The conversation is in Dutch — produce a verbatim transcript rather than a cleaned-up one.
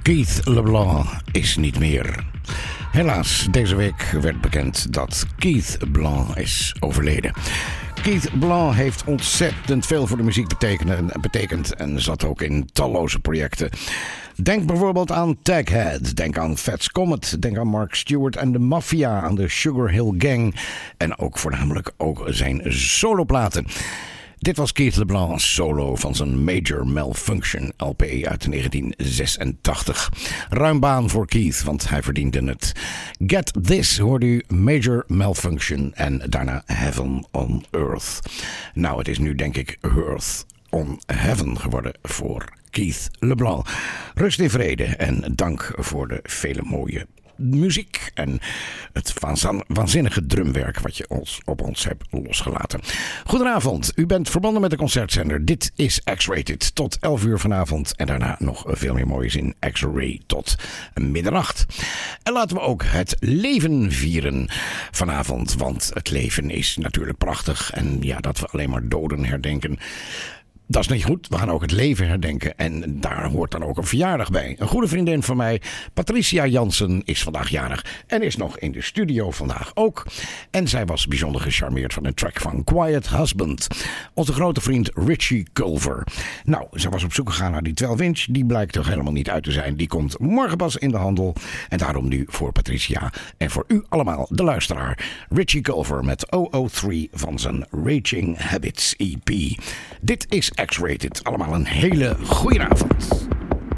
Keith LeBlanc is niet meer. Helaas, deze week werd bekend dat Keith Blanc is overleden. Keith Blanc heeft ontzettend veel voor de muziek betekend, betekend en zat ook in talloze projecten. Denk bijvoorbeeld aan Taghead, denk aan Fats Comet, denk aan Mark Stewart en de Mafia, aan de Sugar Hill Gang en ook voornamelijk ook zijn soloplaten. Dit was Keith LeBlanc solo van zijn Major Malfunction L P uit negentien zesentachtig. Ruim baan voor Keith, want hij verdiende het. Get This hoorde u, Major Malfunction en daarna Heaven on Earth. Nou, het is nu denk ik Earth on Heaven geworden voor Keith LeBlanc. Rust in vrede en dank voor de vele mooie muziek en het waanzinnige drumwerk wat je ons, op ons hebt losgelaten. Goedenavond, u bent verbonden met de concertzender. Dit is X-Rated tot elf uur vanavond en daarna nog veel meer moois in X-Ray tot middernacht. En laten we ook het leven vieren vanavond, want het leven is natuurlijk prachtig en ja, dat we alleen maar doden herdenken, dat is niet goed. We gaan ook het leven herdenken. En daar hoort dan ook een verjaardag bij. Een goede vriendin van mij, Patricia Jansen, is vandaag jarig. En is nog in de studio vandaag ook. En zij was bijzonder gecharmeerd van een track van Quiet Husband. Onze grote vriend Richie Culver. Nou, zij was op zoek gegaan naar die twaalf inch. Die blijkt toch helemaal niet uit te zijn. Die komt morgen pas in de handel. En daarom nu voor Patricia. En voor u allemaal, de luisteraar. Richie Culver met O O drie van zijn Raging Habits E P. Dit is X-Rated. Allemaal een hele goeie avond.